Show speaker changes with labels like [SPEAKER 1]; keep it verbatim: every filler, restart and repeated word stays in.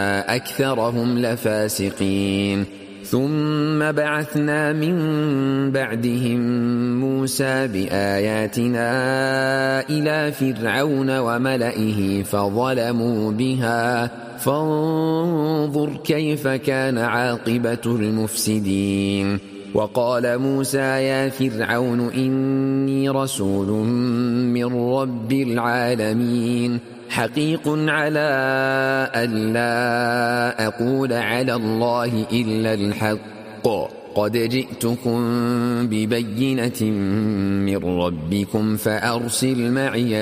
[SPEAKER 1] أكثرهم لفاسقين ثم بعثنا من بعدهم موسى بآياتنا إلى فرعون وملئه فظلموا بها فانظر كيف كان عاقبة المفسدين وقال موسى يا فرعون إني رسول من رب العالمين حقيق على أن لا أقول على الله إلا الحق قد جئتكم ببينة من ربكم فأرسل معي